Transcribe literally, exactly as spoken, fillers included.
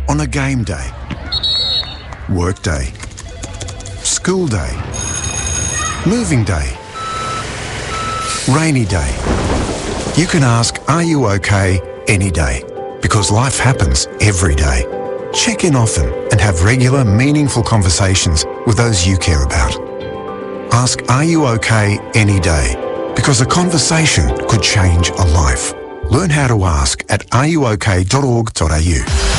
On a game day, work day, school day, moving day, rainy day. You can ask, are you okay, any day, because life happens every day. Check in often and have regular, meaningful conversations with those you care about. Ask, are you okay, any day, because a conversation could change a life. Learn how to ask at are you okay dot org dot a u.